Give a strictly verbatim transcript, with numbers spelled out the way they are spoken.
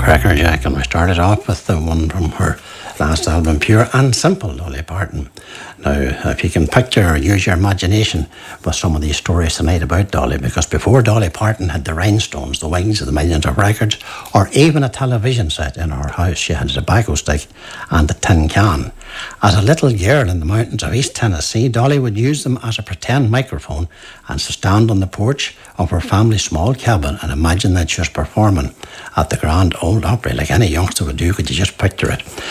Crackerjack, and we started off with the one from her last album, Pure and Simple, Dolly Parton. Now, if you can picture or use your imagination with some of these stories tonight about Dolly, because before Dolly Parton had the rhinestones, the wings of the millions of records, or even a television set in our house, she had a tobacco stick and a tin can. As a little girl in the mountains of East Tennessee, Dolly would use them as a pretend microphone and to stand on the porch of her family's small cabin and imagine that she was performing at the Grand Ole Opry like any youngster would do. Could you just picture it?